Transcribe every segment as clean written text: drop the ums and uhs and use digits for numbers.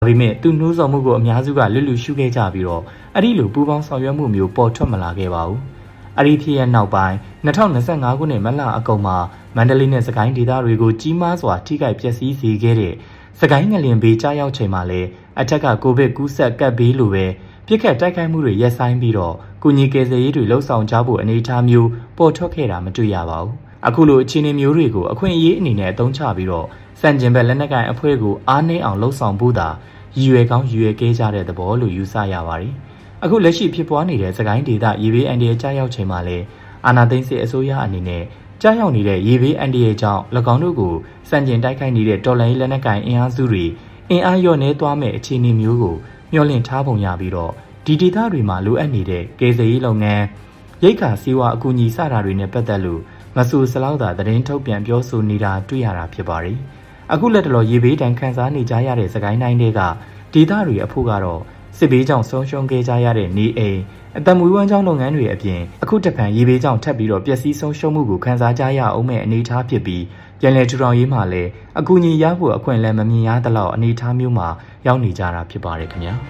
ပေမဲ့သူနှိုးဆော်မှုကိုအများစုကလွတ်လွတ်ရှုခဲ့ကြပြီးတော့အဲ့ဒီလိုပူးပေါင်းဆောင်ရွက်မှုမျိုးပေါ်ထွက်မလာခဲ့ပါဘူး။အဲ့ဒီဖြစ်ရနောက်ပိုင်း2025ခုနှစ်မလအကုန်မှာမန္တလေးနဲ့စကိုင်းဒေသတွေကိုကြီးမားစွာထိခိုက်ပျက်စီးစေခဲ့တဲ့စကိုင်းငလျင်ဘေးကြားရောက်ချိန်မှာလည်းအထက်ကကိုဗစ်ကူးစက်ကပ်ဘေးလိုပဲပြစ်ခတ်တိုက်ခိုက်မှုတွေရပ်ဆိုင်းပြီးတော့ကုညီကယ်ဆယ်ရေးတွေလှုပ်ဆောင်ကြဖို့အနေအထားမျိုးပေါ်ထွက်ခဲ့တာမတွေ့ရပါဘူး။အခုလိုအခြေအနေမျိုးတွေကိုအခွင့်အရေးအနေနဲ့အသုံးချပြီးတော့စံကျင်ဘက်လက်နက်ကိုင်အဖွဲ့ကိုအားနည်းအောင်လှုပ်ဆောင်ဖို့သာရည်ရွယ်ကောင်းရည်ရွယ်ခဲ့ကြတဲ့သဘောလို့ယူဆရပါတယ်။အခုလက်ရှိဖြစ်ပွားနေတဲ့စကိုင်းဒေသရေဘေးအန္တရာယ်ကြားရောက်ချိန်မှာလည်းအာဏာသိမ်းစစ်အစိုးရအနေနဲ့ကြားရောက်နေတဲ့ရေဘေးအန္တရာယ်ကြောင့်၎င်းတို့ကိုစံကျင်တိုက်ခိုက်နေတဲ့တော်လှန်ရေးလက်နက်ကိုင်အင်အားစုတွေအင်အားလျော့နည်းသွားမဲ့အခြေအနေမျိုးကိုမျှော်လင့်ထားပုံရပြီးတော့ဒီဒေသတွေမှာလိုအပ်နေတဲ့ကယ်ဆယ်ရေးလုပ်ငန်းရိက္ခာစီးပွားအကူအညီစတာတွေနဲ့ပတ်သက်လို့မဆူစလောက်သာသတင်းထုတ်ပြန်ပြောဆိုနေတာတွေ့ရတာဖြစ်ပါတယ်။အခုလက်တလောရေဘေးတန်ခန်းစားနေကြရတဲ့စကိုင်းတိုင်းတွေကဒေသတွေအဖို့ကတော့စစ်ဘေးကြောင့်ဆုံးရှုံးခဲ့ကြရတဲ့နေအိမ်အသက်မွေးဝမ်းကြောင်းလုပ်ငန်းတွေအပြင်အခုတဖန်ရေဘေးကြောင့်ထပ်ပြီးတော့ပျက်စီးဆုံးရှုံးမှုကိုခန်းစားကြရအောင်မဲ့အနေအထားဖြစ်ပြီးပြန်လည်ထူထောင်ရေးမှာလည်းအကူအညီရဖို့အခွင့်အလမ်းမမြင်ရသလောက်အနေအထားမျိုးမှာရောက်နေကြတာဖြစ်ပါတယ်ခင်ဗျာ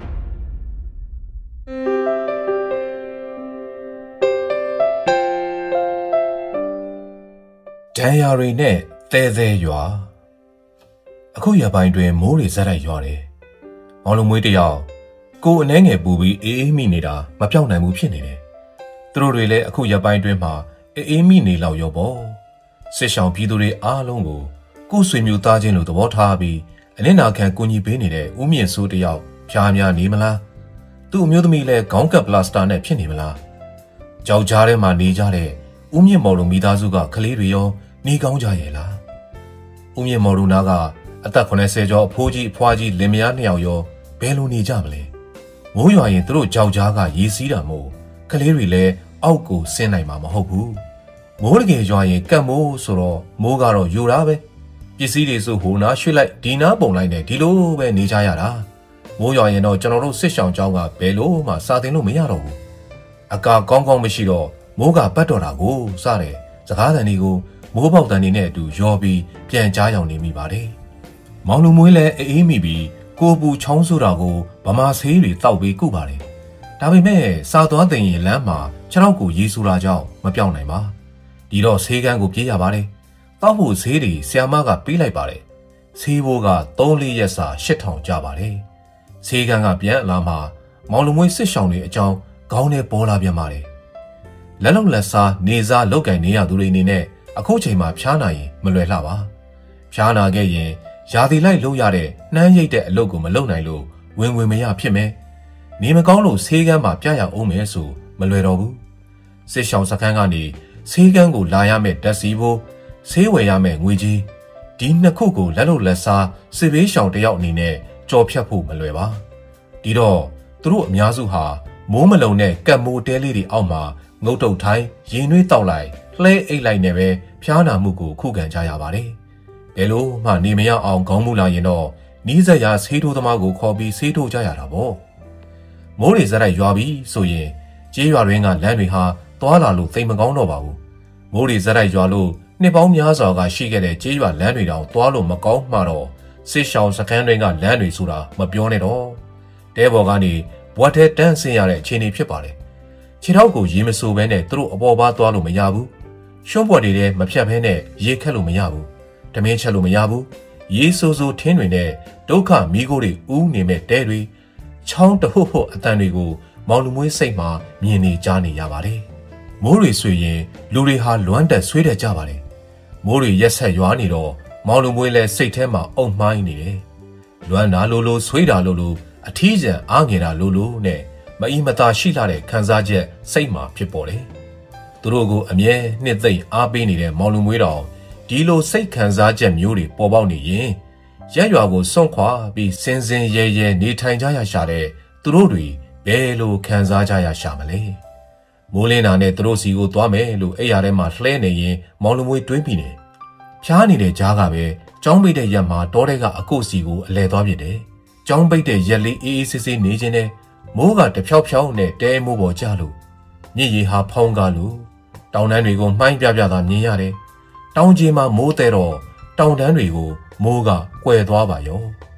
ဒဏ်ရာတွေနဲ့သဲသဲရွာအခုရပိုင်းတွင်မိုးတွေဇက်တိုက်ရွာတယ်။မောင်လူမွေးတယောက်ကိုအနှဲငယ်ပူပြီးအေးအေးမိနေတာမပြောင်းနိုင်ဘူးဖြစ်နေတယ်။သူတို့တွေလည်းအခုရပိုင်းတွင်မှာအေးမိနေလောက်ရောပေါ့။စစ်ဆောင်ပြည်သူတွေအားလုံးကိုဆွေမျိုးသားချင်းလိုသဘောထားပြီးအလင်းနာခံကူညီပေးနေတဲ့ဦးမြင့်စိုးတယောက်ဖြားများနေမလား။သူ့အမျိုးသမီးလည်းခေါင်းကပ်ပလတ်စတာနဲ့ဖြစ်နေမလား။ကြောက်ကြားထဲမှာနေကြတဲ့ဦးမြင့်မော်လူမိသားစုကကလေးတွေရောနေကောင်းကြရဲ့လား။ဦးမြင့်မော်လူနာကအသက်80ကျော်အဖိုးကြီးအဖွားကြီးလင်မယား2ယောက်ရောဘယ်လိုနေကြမလဲမိုးရွာရင်သူတို့ကြောက်ကြားကရေစီးတာမို့ကလေးတွေလည်းအောက်ကိုဆင်းနိုင်မှာမဟုတ်ဘူးမိုးတကယ်ရွာရင်ကတ်မိုးဆိုတော့မိုးကတော့ယူတာပဲပစ္စည်းတွေဆိုဟိုနားရွှေ့လိုက်ဒီနားပုံလိုက်နဲ့ဒီလိုပဲနေကြရတာမိုးရွာရင်တော့ကျွန်တော်တို့စစ်ဆောင်ကျောင်းကဘယ်လိုမှစာသင်လို့မရတော့ဘူးအကာကောင်းကောင်းမရှိတော့မိုးကပတ်တော်တာကိုစတယ်စကားသံတွေကိုမိုးပေါက်တန်နေနဲ့အတူရောပြီးပြန်ကြားရောက်နေမိပါတယ်မောင်လူမွေးလည်းအေးမိပြီးကိုပူချောင်းဆိုတာကိုဗမာဆေးတွေတောက်ပြီးကုပါတယ်ဒါပေမဲ့စာသွားတင်ရင်လမ်းမှာခြေထောက်ကိုရေးဆူတာကြောင့်မပြောင်းနိုင်ပါဒီတော့ဆေးကန်းကိုပြေးရပါတယ်တောက်ဖို့ဆေးတွေဆီယမကပေးလိုက်ပါတယ်ဆေးဘိုးက3-4ရက်စာ8000ကျပါတယ်ဆေးကန်းကပြန်လာမှမောင်လူမွေးစစ်ဆောင်တွေအကြောင်းခေါင်းထဲပေါ်လာပြန်ပါတယ်လက်လုံးလက်စားနေစားလောက်ကင်နေရသူတွေအနေနဲ့အခုချိန်မှာဖျားနာရင်မလွယ်လှပါဖျားနာခဲ့ရင်ရာသီလိုက်လုပ်ရတဲ့နှမ်းရိပ်တဲ့အလုပ်ကိုမလုပ်နိုင်လို့ဝင်မရဖြစ်မယ်နေမကောင်းလို့ဆေးကန်းမှာပြရအောင်မယ်ဆိုမလွယ်တော့ဘူးစစ်ဆောင်စခန်းကနေဆေးကန်းကိုလာရမယ့်ဓာတ်စီဖို့ဆေးဝယ်ရမယ့်ငွေကြီးဒီနှစ်ခုကိုလက်လို့လက်စားစစ်ဘေးရှောင်တယောက်အနေနဲ့ကြော်ဖြတ်ဖို့မလွယ်ပါဒီတော့သူတို့အများစုဟာမိုးမလုံတဲ့ကတ်မိုးတဲလေးတွေအောက်မှာငုတ်တုတ်ထိုင်းရင်နှွေးတောက်လိုက်လှဲအိတ်လိုက်နဲ့ပဲဖျားနာမှုကိုခုခံကြရပါတယ်ဘယ်လိုမှနေမရအောင်ခေါင်းမူလာရင်တော့နီးစက်ရဆေးထိုးသမားကိုခေါ်ပြီးဆေးထိုးကြရတာပေါ့မိုးတွေဇက်တိုက်ရွာပြီးဆိုရင်ကျေးရွာတွင်းကလမ်းတွေဟာသွားလာလို့သိမ်မကောင်းတော့ပါဘူးမိုးတွေဇက်တိုက်ရွာလို့နှစ်ပေါင်းများစွာကရှိခဲ့တဲ့ကျေးရွာလမ်းတွေတောင်သွားလို့မကောင်းမှတော့စစ်ရှောင်းစခန်းတွင်းကလမ်းတွေဆိုတာမပြောနဲ့တော့တဲဘော်ကနေဘွက်ထဲတန်းဆင်းရတဲ့အခြေအနေဖြစ်ပါတယ်ခြေထောက်ကိုရေမဆိုးဘဲနဲ့သူတို့အပေါ်ပါသွားလို့မရဘူးရှုံးပွက်တွေလည်းမဖြတ်ဘဲနဲ့ရေခက်လို့မရဘူးတမင်းချက်လို့မရဘူးရေဆိုးဆိုးထင်းတွေနဲ့ဒုက္ခမီးခိုးတွေဥနေမဲ့တဲတွေချောင်းတဟုတ်ဟုတ်အတန်တွေကိုမောင်လူမွေးစိတ်မှာမြင်နေကြားနေရပါတယ်မိုးတွေဆွေရင်လူတွေဟာလွမ်းတက်ဆွေးတတ်ကြပါတယ်မိုးတွေရက်ဆက်ရွာနေတော့မောင်လူမွေးလည်းစိတ်ထဲမှာအုံမှိုင်းနေတယ်လွမ်းတာလိုဆွေးတာလိုအထီးကျန်အားငယ်တာလိုနဲ့မအီမသာရှိလာတဲ့ခံစားချက်စိတ်မှာဖြစ်ပေါ်တယ်သူတို့ကိုအမြဲနှစ်သိမ့်အားပေးနေတဲ့မောင်လူမွေးတော်ဒီလိုစိတ်ခံစားချက်မျိုးတွေပေါ်ပေါက်နေရင်ရက်ရွာကိုစွန့်ခွာပြီးစင်ရဲနေထိုင်ကြရရှာတဲ့သူတို့တွေဘယ်လိုခံစားကြရရှာမလဲမိုးလင်းတာနဲ့သူတို့စီကိုသွားမယ်လို့အိယာထဲမှာလှဲနေရင်မောင်လူမွေးတွေးပြီးနေဖျားနေတဲ့ကြားကပဲကြောင်းပိတ်တဲ့ရက်မှာတောထဲကအကုတ်စီကိုအလဲသွားပြတယ်ကြောင်းပိတ်တဲ့ရက်လေးအေးအေးဆေးဆေးနေခြင်းနဲ့မိုးကတဖြောက်နဲ့တဲမိုးပေါ်ကျလို့မြစ်ရေဟာဖောင်းကားလို့တောင်တန်းတွေကိုမှိုင်းပြသာမြင်ရတယ်တောင်ကြီးမှာမိုးတဲ့တော့တောင်တန်းတွေကိုမိုးကကွယ်သွားပါရော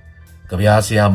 ကြပြားဆရာ